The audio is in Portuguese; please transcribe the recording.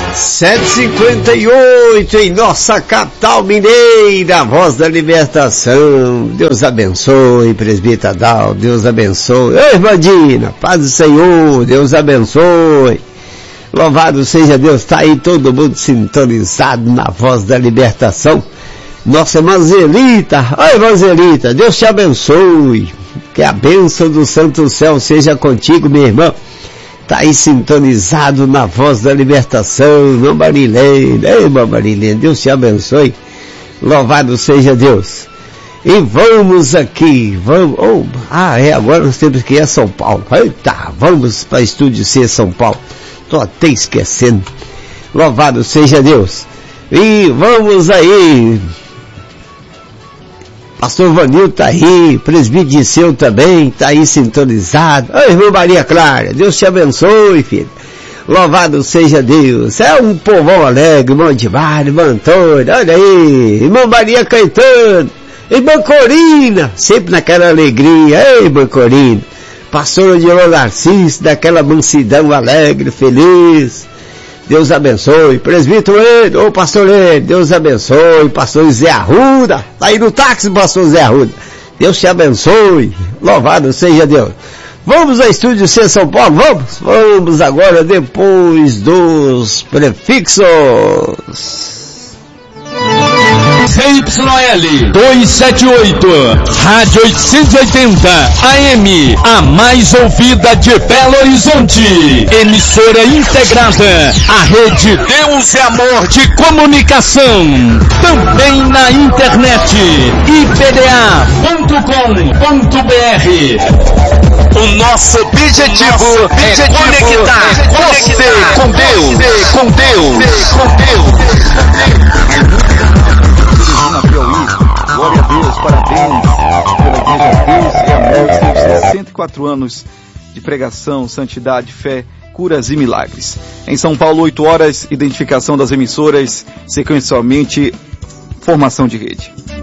7h58 em nossa capital mineira, Voz da Libertação. Deus abençoe, presbítero Adal, Deus abençoe. Ei, irmã Dina, paz do Senhor, Deus abençoe. Louvado seja Deus, tá aí todo mundo sintonizado na Voz da Libertação. Nossa irmã Zelita, oi irmã Zelita, Deus te abençoe. Que a bênção do Santo Céu seja contigo, minha irmã. Tá aí sintonizado na Voz da Libertação, irmã Marilene. Ei, irmã Marilene, Deus te abençoe. Louvado seja Deus. E vamos aqui, vamos. Agora nós temos que ir a São Paulo. Eita, vamos para Estúdio C, São Paulo. Tô até esquecendo. Louvado seja Deus. E vamos aí. Pastor Vanil tá aí, presbítero Disseu também, tá aí sintonizado. Oi, irmã Maria Clara, Deus te abençoe, filho. Louvado seja Deus. É um povão alegre, irmão Edmar, irmã Antônia, olha aí, irmã Maria Caetano, irmã Corina, sempre naquela alegria. Ei, irmã Corina, pastor Odilon Narciso, daquela mansidão alegre, feliz. Deus abençoe, presbítero Ed, pastor Ed, Deus abençoe, pastor Zé Arruda, tá aí no táxi, pastor Zé Arruda, Deus te abençoe, louvado seja Deus. Vamos ao Estúdio C São Paulo, vamos agora depois dos prefixos. CYL 278, Rádio 880 AM, a mais ouvida de Belo Horizonte. Emissora integrada à Rede Deus e Amor de Comunicação. Também na internet, ipda.com.br. O nosso objetivo é conectar você com Deus. Glória a Deus, parabéns pela Igreja Deus e Amor, 64 anos de pregação, santidade, fé, curas e milagres. Em São Paulo, 8 horas, identificação das emissoras, sequencialmente, formação de rede.